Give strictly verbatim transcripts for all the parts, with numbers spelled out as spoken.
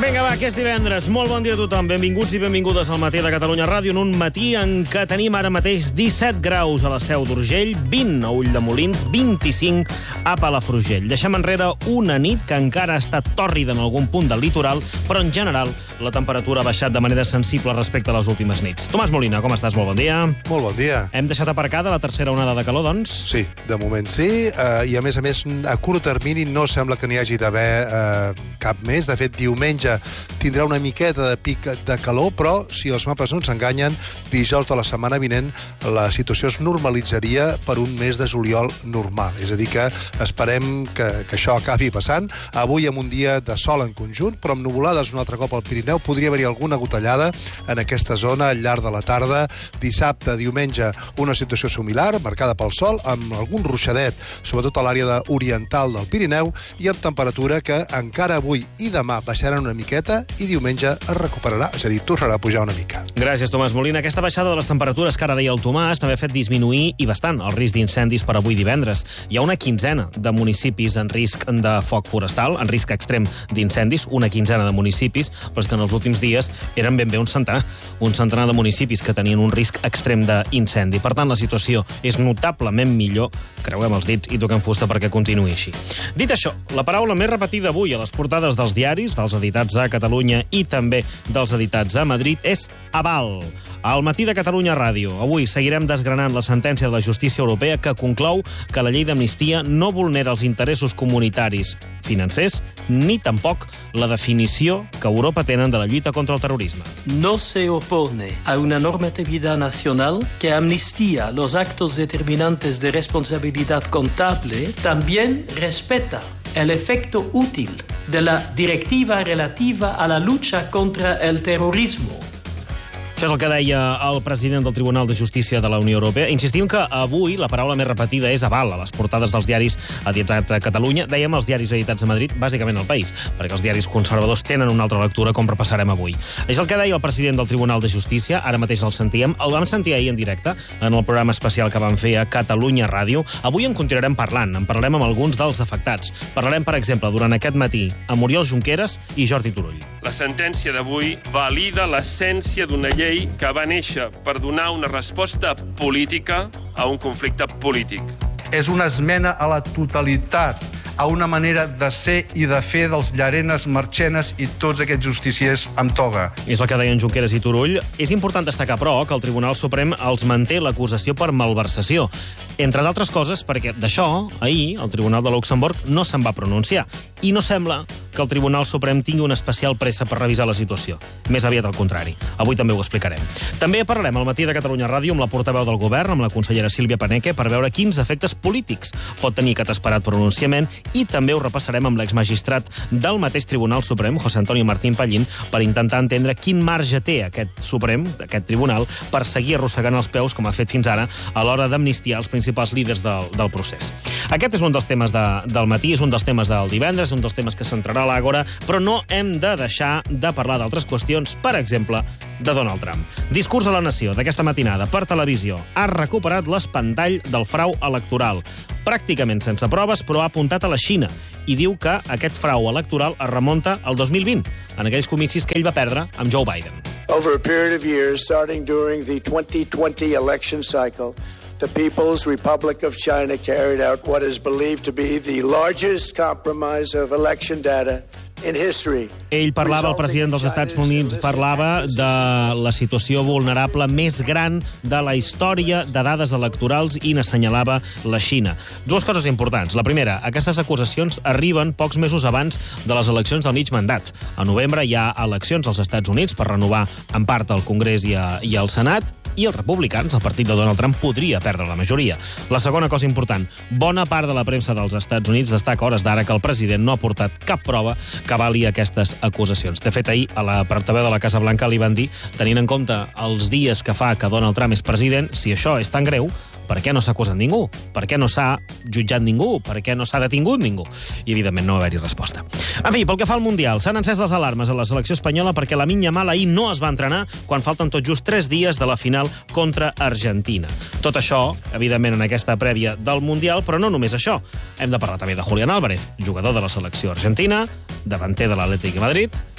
Vinga, va, que és divendres. Molt bon dia a tothom. Benvinguts i benvingudes al Matí de Catalunya Ràdio, en un matí en què tenim ara mateix disset graus a la Seu d'Urgell, vint a Ulldemolins, vint-i-cinc a Palafrugell. Deixem enrere una nit que encara ha estat tòrrida en algun punt del litoral, però en general la temperatura ha baixat de manera sensible respecte a les últimes nits. Tomàs Molina, com estàs? Molt bon dia. Molt bon dia. Hem deixat aparcada la tercera onada de calor, doncs? Sí, de moment sí, uh, i a més a més a curt termini no sembla que n'hi hagi d'haver uh, cap més. De fet, diumenge tindrà una miqueta de pic de calor, però si els mapes no ens enganyen, dijous de la setmana vinent la situació es normalitzaria per un mes de juliol normal. És a dir, que esperem que, que això acabi passant. Avui amb un dia de sol en conjunt, però amb nuvolades un altre cop al Pirineu. Podria haver-hi alguna gotellada en aquesta zona al llarg de la tarda. Dissabte, diumenge, una situació similar, marcada pel sol, amb algun ruixadet, sobretot a l'àrea oriental del Pirineu, i amb temperatura que encara avui i demà baixaran una miqueta i diumenge es recuperarà, és a dir, tornarà a pujar una mica. Gràcies, Tomàs Molina. Aquesta baixada de les temperatures que ara deia el Tomàs també ha fet disminuir i bastant el risc d'incendis per avui divendres. Hi ha una quinzena de municipis en risc de foc forestal, en risc extrem d'incendis, una quinzena de municipis, però és que en els últims dies eren ben bé un centenar, un centenar de municipis que tenien un risc extrem d'incendi. Per tant, la situació és notablement millor, creuem els dits i toquem fusta perquè continuï així. Dit això, la paraula més repetida avui a les portades dels diaris, dels editats a Catalunya i també dels editats a Madrid, és aval. Al Matí de Catalunya Ràdio. Avui seguirem desgranant la sentència de la justícia europea que conclou que la llei d'amnistia no vulnera els interessos comunitaris financers ni tampoc la definició que Europa tenen de la lluita contra el terrorisme. No se opone a una normatividad nacional que amnistía los actos determinantes de responsabilidad contable, también respeta el efecto útil de la directiva relativa a la lucha contra el terrorismo. Això és el que deia el president del Tribunal de Justícia de la Unió Europea. Insistim que avui la paraula més repetida és aval a les portades dels diaris editats a Catalunya. Dèiem els diaris editats a Madrid, bàsicament al País, perquè els diaris conservadors tenen una altra lectura, com repassarem avui. És el que deia el president del Tribunal de Justícia, ara mateix el sentíem, el vam sentir ahir en directe, en el programa especial que vam fer a Catalunya Ràdio. Avui en continuarem parlant, en parlarem amb alguns dels afectats. Parlarem, per exemple, durant aquest matí, amb Oriol Junqueras i Jordi Turull. La sentència d'avui valida l'essència d'una llei que va néixer per donar una resposta política a un conflicte polític. És una esmena a la totalitat, a una manera de ser i de fer dels Llarenes, Marchenes i tots aquests justiciers amb toga. És el que deien Junqueras i Turull. És important destacar, però, que el Tribunal Suprem els manté l'acusació per malversació. Entre d'altres coses, perquè d'això, ahir, el Tribunal de Luxemburg no se'n va pronunciar. I no sembla que el Tribunal Suprem tingui una especial pressa per revisar la situació. Més aviat al contrari. Avui també ho explicarem. També parlarem al Matí de Catalunya Ràdio amb la portaveu del govern, amb la consellera Sílvia Paneque, per veure quins efectes polítics pot tenir aquest esperat pronunciament, i també ho repassarem amb l'exmagistrat del mateix Tribunal Suprem, José Antonio Martín Pallín, per intentar entendre quin marge té aquest Suprem, aquest tribunal, per seguir arrossegant els peus, com ha fet fins ara, a l'hora d'amnistiar els principals líders del, del procés. Aquest és un dels temes de, del matí, és un dels temes del divendres, un dels temes que centrarà l'Àgora, però no hem de deixar de parlar d'altres qüestions, per exemple, de Donald Trump. Discurs a la Nació d'aquesta matinada per televisió. Ha recuperat l'espantall del frau electoral. Pràcticament sense proves, però ha apuntat a la Xina i diu que aquest frau electoral es remunta al dos mil vint, en aquells comicis que ell va perdre amb Joe Biden. Over a period of years, starting during the twenty twenty election cycle, the People's Republic of China carried out what is believed to be the largest compromise of election data in history. Ell parlava, el president dels Estats Units parlava de la situació vulnerable més gran de la història de dades electorals i n'assenyalava la Xina. Dues coses importants. La primera, aquestes acusacions arriben pocs mesos abans de les eleccions del mig mandat. A novembre hi ha eleccions als Estats Units per renovar en part el Congrés i, a, i el Senat, i els republicans, el partit de Donald Trump, podria perdre la majoria. La segona cosa important, bona part de la premsa dels Estats Units destaca a hores d'ara que el president no ha portat cap prova que avali aquestes acusacions. De fet, ahir, a la portaveu de la Casa Blanca li van dir, tenint en compte els dies que fa que Donald Trump és president, si això és tan greu, per què no s'ha acusat ningú? Per què no s'ha jutjat ningú? Per què no s'ha detingut ningú? I, evidentment, no va haver-hi resposta. En fi, pel que fa al Mundial, s'han encès les alarmes a la selecció espanyola perquè Lamine Yamal ahir no es va entrenar quan falten tot just tres dies de la final contra Argentina. Tot això, evidentment, en aquesta prèvia del Mundial, però no només això. Hem de parlar també de Julián Álvarez, jugador de la selecció argentina, davanter de l'Atlètic de Madrid,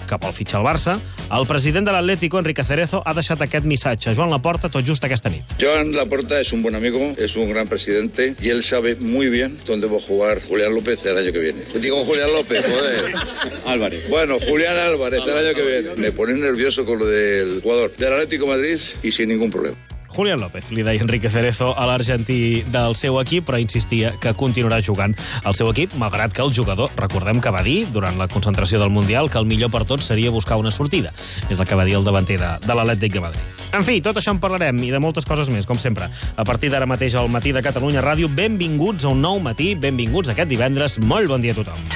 cap al fitxar al Barça, el president de l'Atlético, Enrique Cerezo, ha deixat aquest missatge a Joan Laporta tot just aquesta nit. Joan Laporta es un buen amigo, es un gran presidente y él sabe muy bien dónde va a jugar Julián López el año que viene. Digo Julián López, joder. Álvarez. Bueno, Julián Álvarez el año que viene. Me pone nervioso con lo del jugador del Atlético de Madrid y sin ningún problema. Julián López, li deia Enrique Cerezo a l'argentí del seu equip, però insistia que continuarà jugant al seu equip, malgrat que el jugador, recordem que va dir, durant la concentració del Mundial, que el millor per tots seria buscar una sortida. És el que va dir el davanter de, de l'Atlètic de Madrid. En fi, tot això en parlarem, i de moltes coses més, com sempre. A partir d'ara mateix al Matí de Catalunya Ràdio, benvinguts a un nou matí, benvinguts aquest divendres, molt bon dia a tothom.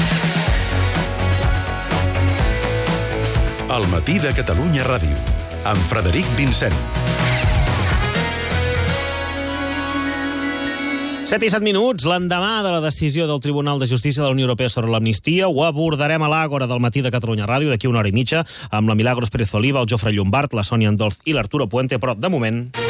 El Matí de Catalunya Ràdio, amb Frederic Vincent. set i set minuts, l'endemà de la decisió del Tribunal de Justícia de la Unió Europea sobre l'amnistia, ho abordarem a l'Àgora del Matí de Catalunya Ràdio d'aquí una hora i mitja, amb la Milagros Pérez Oliva, el Jofre Llombart, la Sònia Andolz i l'Arturo Puente, però de moment...